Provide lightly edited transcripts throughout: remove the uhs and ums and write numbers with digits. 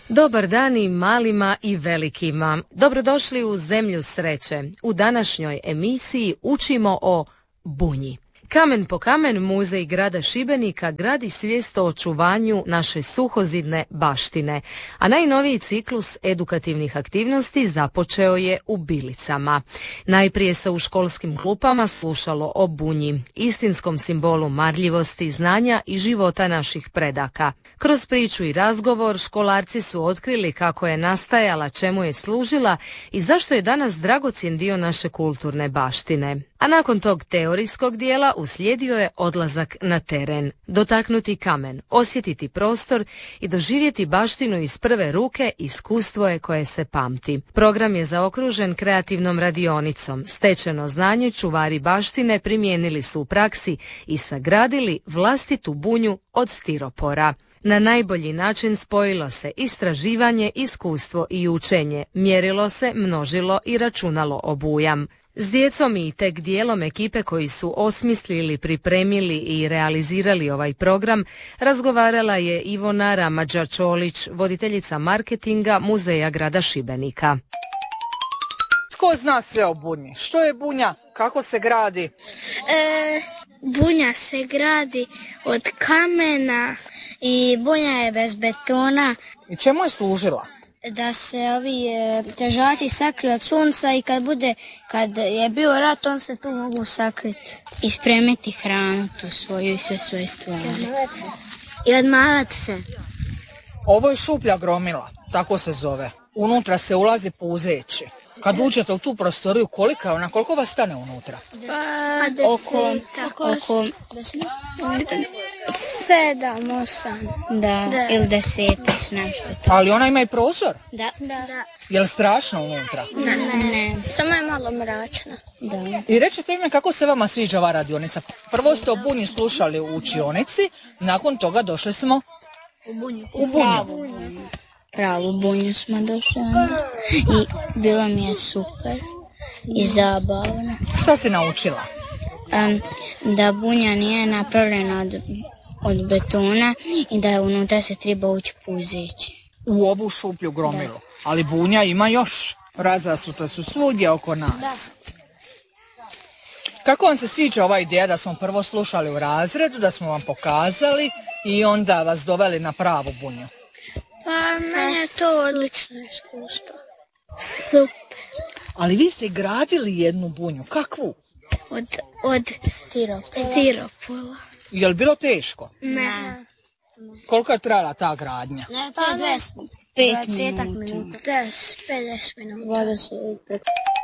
Dobar dan i malima i velikima. Dobrodošli u Zemlju sreće. U današnjoj emisiji učimo o bunji. Kamen po kamen Muzej grada Šibenika gradi svijest o očuvanju naše suhozidne baštine, a najnoviji ciklus edukativnih aktivnosti započeo je u Bilicama. Najprije se u školskim klupama slušalo o bunji, istinskom simbolu marljivosti, znanja i života naših predaka. Kroz priču i razgovor školarci su otkrili kako je nastajala, čemu je služila i zašto je danas dragocjen dio naše kulturne baštine. A nakon tog teorijskog dijela uslijedio je odlazak na teren, dotaknuti kamen, osjetiti prostor i doživjeti baštinu iz prve ruke, iskustvo je koje se pamti. Program je zaokružen kreativnom radionicom. Stečeno znanje čuvari baštine primijenili su u praksi i sagradili vlastitu bunju od stiropora. Na najbolji način spojilo se istraživanje, iskustvo i učenje, mjerilo se, množilo i računalo obujam. S djecom i tek dijelom ekipe koji su osmislili, pripremili i realizirali ovaj program razgovarala je Ivona Ramađa-Čolić, voditeljica marketinga Muzeja grada Šibenika. Tko zna sve o bunji? Što je bunja? Kako se gradi? Bunja se gradi od kamena i bunja je bez betona. I čemu je služila? Da se ovi težači sakriju od sunca i kad je bio rat, on se tu mogu sakriti. I spremiti hranu tu svoju i sve svoje stvari. I odmarati se. Ovo je šuplja gromila, tako se zove. Unutra se ulazi puzeći. Kad uđete u tu prostoriju, kolika je ona? Koliko vas stane unutra? Oko 7, 8. Da, ili 10, nešto. Ali ona ima i prozor? Da. Je li strašno unutra? Ne. Samo je malo mračno. Da. I recite mi kako se vama sviđa ova radionica. Prvo ste o bunji slušali u učionici, nakon toga došli smo u bunju. Pravu bunju smo došli i bilo mi je super i zabavno. Šta si naučila? Da bunja nije napravljena od betona i da unutra se treba ući puzeći. U ovu šuplju gromilu. Da. Ali bunja ima još. Razasuta su svugdje oko nas. Da. Kako vam se sviđa ova ideja da smo prvo slušali u razredu, da smo vam pokazali i onda vas doveli na pravu bunju? Pa meni je to odlično iskustvo. Super. Ali vi ste gradili jednu bunju. Kakvu? Od stiropola. Je li bilo teško? Ne. Koliko je trajala ta gradnja? Ne, pa 20 minuta. 50 minuta. 25.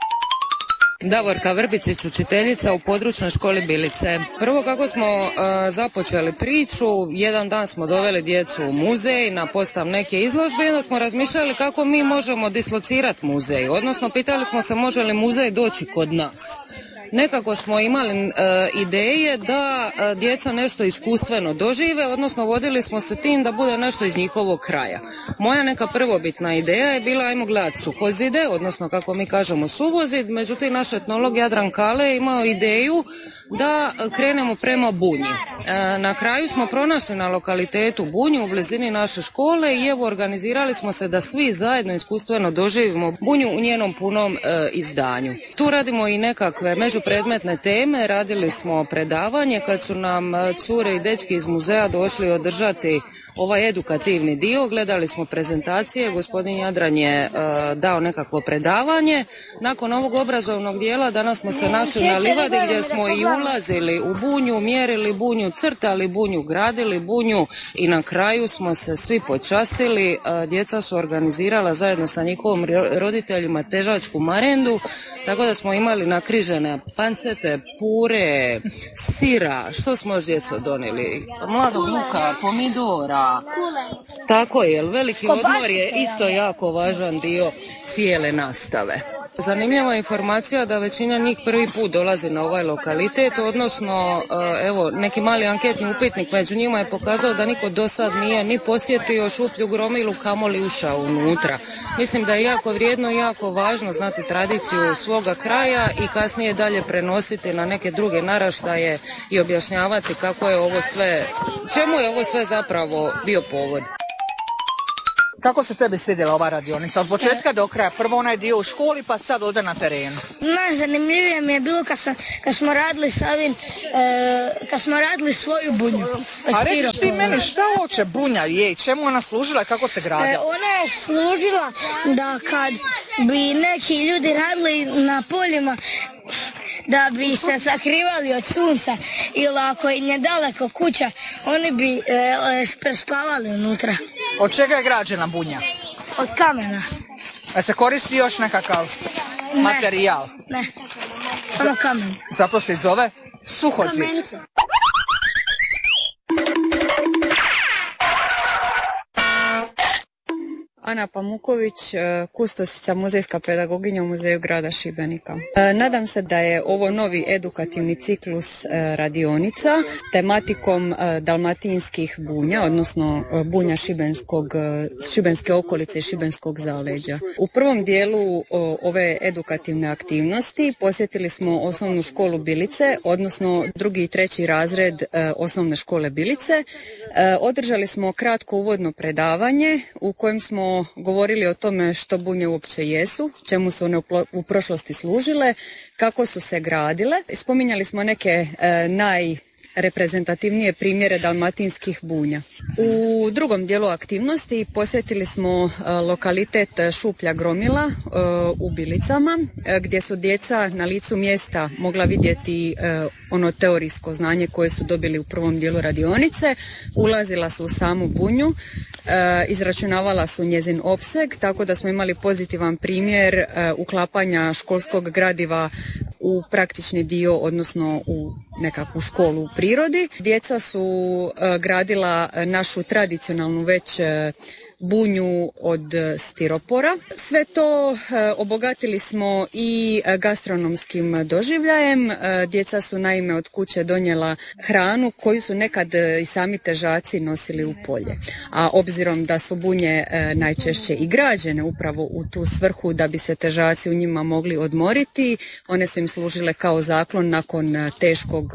Davorka Vrbičić, učiteljica u područnoj školi Bilice. Prvo kako smo započeli priču, jedan dan smo doveli djecu u muzej na postav neke izložbe i onda smo razmišljali kako mi možemo dislocirati muzej, odnosno pitali smo se može li muzej doći kod nas. Nekako smo imali ideje da djeca nešto iskustveno dožive, odnosno vodili smo se tim da bude nešto iz njihovog kraja. Moja neka prvobitna ideja je bila ajmo gledati suhozide, odnosno kako mi kažemo suvozid, međutim naš etnolog Jadran Kale je imao ideju da krenemo prema bunji. Na kraju smo pronašli na lokalitetu bunju u blizini naše škole i evo organizirali smo se da svi zajedno iskustveno doživimo bunju u njenom punom izdanju. Tu radimo i nekakve međupredmetne teme, radili smo predavanje kad su nam cure i dečki iz muzeja došli održati ovaj edukativni dio, gledali smo prezentacije, gospodin Jadran je dao nekakvo predavanje. Nakon ovog obrazovnog dijela danas smo se našli na livadi gdje smo i ulazili u bunju, mjerili bunju, crtali bunju, gradili bunju i na kraju smo se svi počastili. Djeca su organizirala zajedno sa njihovim roditeljima težačku marendu, tako da smo imali nakrižene pancete, pure, sira, što smo još djeco donijeli? Mladog luka, pomidora. Tako je, veliki odmor je isto jako važan dio cijele nastave. Zanimljiva informacija da većina njih prvi put dolazi na ovaj lokalitet, odnosno evo neki mali anketni upitnik među njima je pokazao da niko do sad nije ni posjetio šuplju gromilu, kamoli ušao unutra. Mislim da je jako vrijedno i jako važno znati tradiciju svoga kraja i kasnije dalje prenositi na neke druge naraštaje i objašnjavati kako je ovo sve, čemu je ovo sve zapravo bio povod. Kako se tebi svidjela ova radionica? Od početka do kraja, prvo onaj dio u školi, pa sad ovdje na terenu. Najzanimljivije mi je bilo kad smo radili sa ovim, kad smo radili svoju bunju. A reći ti meni šta uopće bunja je i čemu ona služila, kako se gradila? Ona je služila da kad bi neki ljudi radili na poljima, da bi se sakrivali od sunca ili ako im je daleko kuća, oni bi prespavali unutra. Od čega je građena bunja? Od kamena. A se koristi još nekakav materijal? Ne, samo kamen. Zato se zove suhozid. Kamenice. Ana Pamuković, kustosica, muzejska pedagoginja u Muzeju grada Šibenika. Nadam se da je ovo novi edukativni ciklus radionica tematikom dalmatinskih bunja, odnosno bunja šibenske okolice i šibenskog zaleđa. U prvom dijelu ove edukativne aktivnosti posjetili smo osnovnu školu Bilice, odnosno 2. i 3. razred osnovne škole Bilice. Održali smo kratko uvodno predavanje u kojem smo govorili o tome što bunje uopće jesu, čemu su one u prošlosti služile, kako su se gradile. Spominjali smo neke najreprezentativnije primjere dalmatinskih bunja. U drugom dijelu aktivnosti posjetili smo lokalitet Šuplja Gromila u Bilicama, gdje su djeca na licu mjesta mogla vidjeti ono teorijsko znanje koje su dobili u prvom dijelu radionice. Ulazila su u samu bunju, izračunavala su njezin opseg, tako da smo imali pozitivan primjer uklapanja školskog gradiva u praktični dio, odnosno u nekakvu školu u prirodi. Djeca su gradila našu tradicionalnu već bunju od stiropora. Sve to obogatili smo i gastronomskim doživljajem. Djeca su naime od kuće donijela hranu koju su nekad i sami težaci nosili u polje. A obzirom da su bunje najčešće i građene upravo u tu svrhu da bi se težaci u njima mogli odmoriti, one su im služile kao zaklon nakon teškog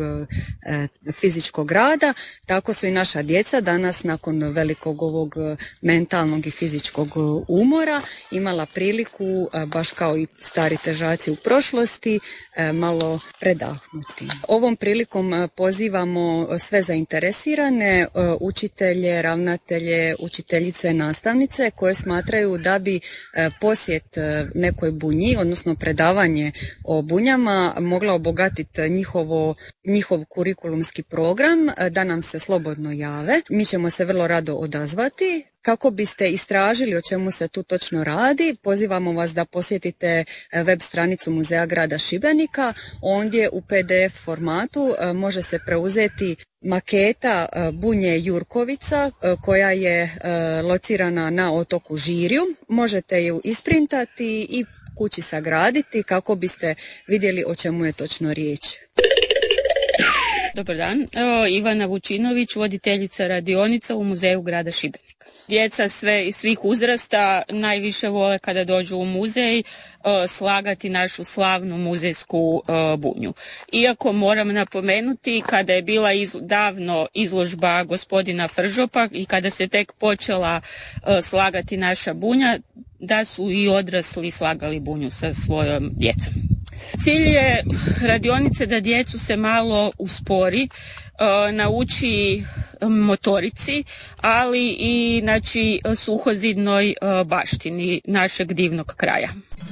fizičkog rada. Tako su i naša djeca danas nakon velikog ovog mentalnog i fizičkog umora imala priliku, baš kao i stari težaci u prošlosti, malo predahnuti. Ovom prilikom pozivamo sve zainteresirane, učitelje, ravnatelje, učiteljice, nastavnice koje smatraju da bi posjet nekoj bunji, odnosno predavanje o bunjama mogla obogatiti njihov kurikulumski program, da nam se slobodno jave. Mi ćemo se vrlo rado odazvati. Kako biste istražili o čemu se tu točno radi, pozivamo vas da posjetite web stranicu Muzeja grada Šibenika. Ondje u PDF formatu može se preuzeti maketa bunje Jurkovica koja je locirana na otoku Žirju. Možete ju isprintati i kući sagraditi kako biste vidjeli o čemu je točno riječ. Dobar dan, Ivana Vučinović, voditeljica radionica u Muzeju grada Šibenika. Djeca iz svih uzrasta najviše vole kada dođu u muzej slagati našu slavnu muzejsku bunju. Iako moram napomenuti, kada je bila davno izložba gospodina Fržopa i kada se tek počela slagati naša bunja, da su i odrasli slagali bunju sa svojom djecom. Cilj je radionice da djecu se malo uspori, nauči motorici, ali i suhozidnoj baštini našeg divnog kraja.